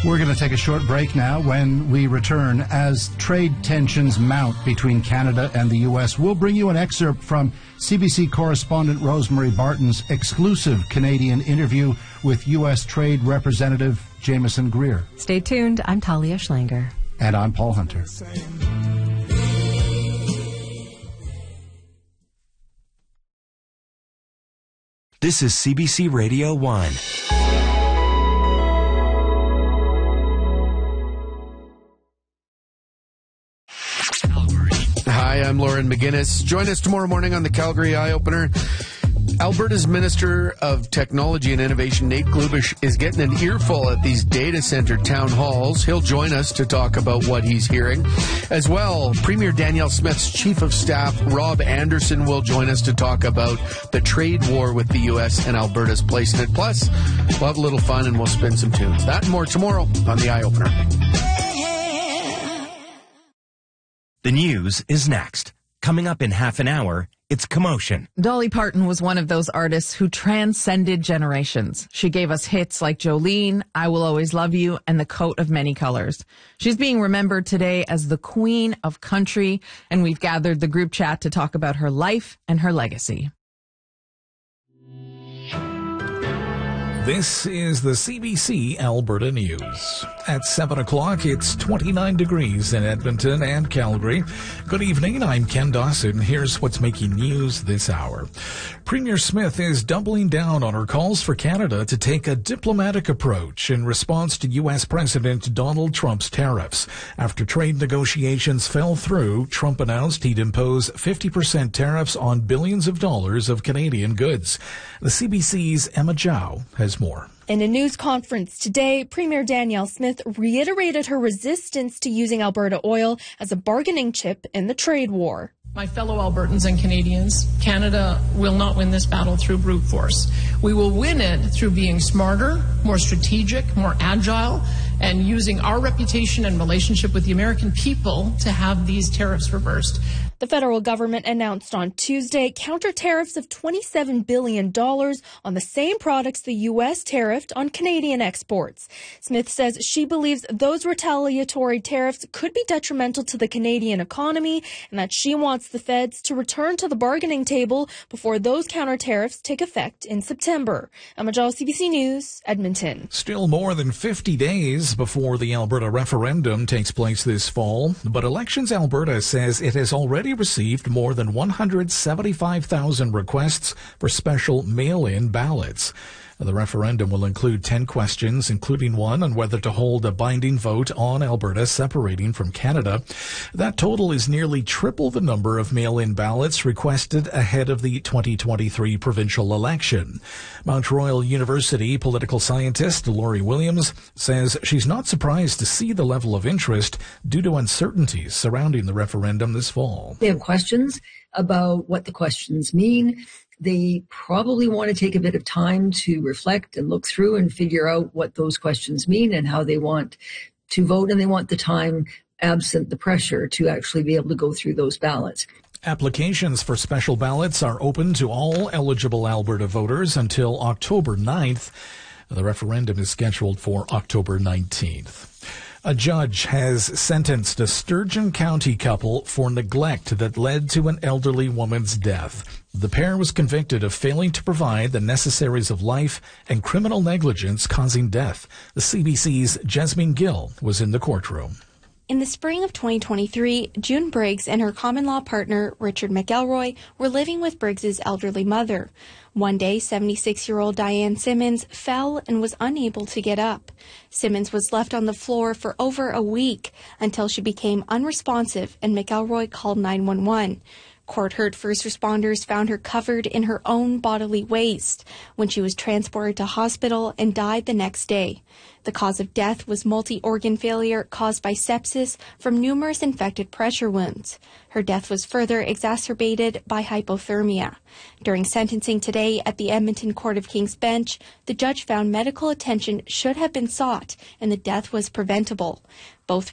We're going to take a short break now. When we return, as trade tensions mount between Canada and the U.S., we'll bring you an excerpt from CBC correspondent Rosemary Barton's exclusive Canadian interview with U.S. Trade Representative Jameson Greer. Stay tuned. I'm Talia Schlanger. And I'm Paul Hunter. This is CBC Radio 1. Hi, I'm Lauren McGinnis. Join us tomorrow morning on the Calgary Eye Opener. Alberta's Minister of Technology and Innovation, Nate Glubish, is getting an earful at these data center town halls. He'll join us to talk about what he's hearing. As well, Premier Danielle Smith's Chief of Staff, Rob Anderson, will join us to talk about the trade war with the U.S. and Alberta's place in it. Plus, we'll have a little fun and we'll spin some tunes. That and more tomorrow on the Eye Opener. The news is next. Coming up in half an hour, it's Commotion. Dolly Parton was one of those artists who transcended generations. She gave us hits like Jolene, I Will Always Love You, and The Coat of Many Colors. She's being remembered today as the Queen of Country, and we've gathered the group chat to talk about her life and her legacy. This is the CBC Alberta News. At 7 o'clock, it's 29 degrees in Edmonton and Calgary. Good evening, I'm Ken Dawson. Here's what's making news this hour. Premier Smith is doubling down on her calls for Canada to take a diplomatic approach in response to U.S. President Donald Trump's tariffs. After trade negotiations fell through, Trump announced he'd impose 50% tariffs on billions of dollars of Canadian goods. The CBC's Emma Zhao has more. In a news conference today, Premier Danielle Smith reiterated her resistance to using Alberta oil as a bargaining chip in the trade war. My fellow Albertans and Canadians, Canada will not win this battle through brute force. We will win it through being smarter, more strategic, more agile, and using our reputation and relationship with the American people to have these tariffs reversed. The federal government announced on Tuesday counter tariffs of $27 billion on the same products the U.S. tariffed on Canadian exports. Smith says she believes those retaliatory tariffs could be detrimental to the Canadian economy and that she wants the feds to return to the bargaining table before those counter tariffs take effect in September. Emma Zhao, CBC News, Edmonton. Still more than 50 days before the Alberta referendum takes place this fall, but Elections Alberta says it has already received more than 175,000 requests for special mail-in ballots. The referendum will include 10 questions, including one on whether to hold a binding vote on Alberta separating from Canada. That total is nearly triple the number of mail-in ballots requested ahead of the 2023 provincial election. Mount Royal University political scientist Lori Williams says she's not surprised to see the level of interest due to uncertainties surrounding the referendum this fall. They have questions about what the questions mean. They probably want to take a bit of time to reflect and look through and figure out what those questions mean and how they want to vote, and they want the time, absent the pressure, to actually be able to go through those ballots. Applications for special ballots are open to all eligible Alberta voters until October 9th. The referendum is scheduled for October 19th. A judge has sentenced a Sturgeon County couple for neglect that led to an elderly woman's death. The pair was convicted of failing to provide the necessaries of life and criminal negligence causing death. The CBC's Jasmine Gill was in the courtroom. In the spring of 2023, June Briggs and her common-law partner, Richard McElroy, were living with Briggs's elderly mother. One day, 76-year-old Diane Simmons fell and was unable to get up. Simmons was left on the floor for over a week until she became unresponsive and McElroy called 911. Court-heard first responders found her covered in her own bodily waste when she was transported to hospital and died the next day. The cause of death was multi-organ failure caused by sepsis from numerous infected pressure wounds. Her death was further exacerbated by hypothermia. During sentencing today at the Edmonton Court of King's Bench, the judge found medical attention should have been sought and the death was preventable. Both